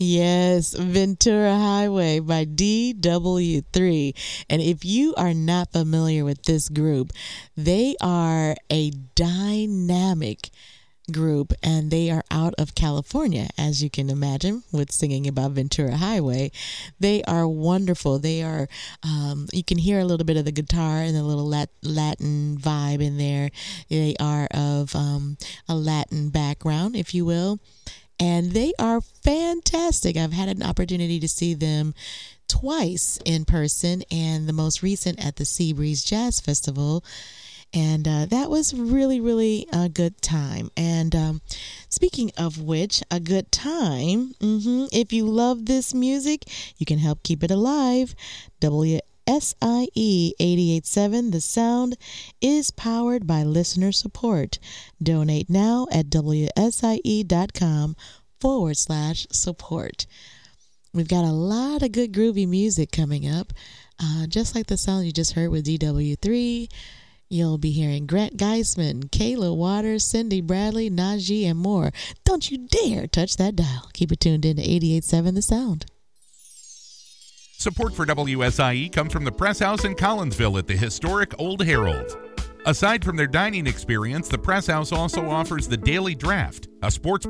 Yes, Ventura Highway by DW3. And if you are not familiar with this group, they are a dynamic group, and they are out of California, as you can imagine, with singing about Ventura Highway. They are wonderful. They are, you can hear a little bit of the guitar and a little Latin vibe in there. They are of a Latin background, if you will, and they are fantastic. I've had an opportunity to see them twice in person, and the most recent at the Seabreeze Jazz Festival. And that was really, really a good time. And speaking of which, a good time, if you love this music, you can help keep it alive. WSIE 88.7, The Sound, is powered by listener support. Donate now at WSIE.com/support. We've got a lot of good groovy music coming up, just like the sound you just heard with DW3. You'll be hearing Grant Geisman, Kayla Waters, Cindy Bradley, Najee, and more. Don't you dare touch that dial. Keep it tuned in to 88.7 The Sound. Support for WSIE comes from the Press House in Collinsville at the historic Old Herald. Aside from their dining experience, the Press House also offers the Daily Draft, a sports